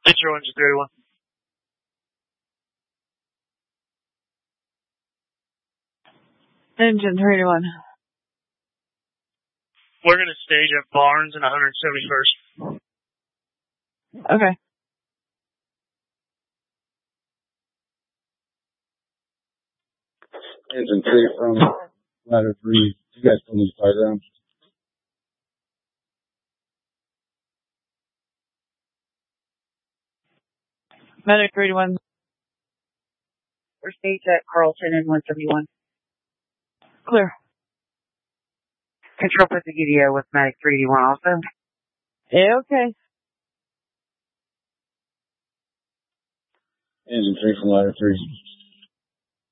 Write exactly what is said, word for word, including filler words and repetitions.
Control engine thirty-one. Engine thirty-one. We're going to stage at Barnes and one hundred seventy-first. Okay. Engine three from ladder three. You guys still need to fire ground. Medic thirty-one. We're staged at Carlton and one seventy-one. Clear. Control put the U D O with Medic three D one also. Yeah, okay. Engine three from ladder three.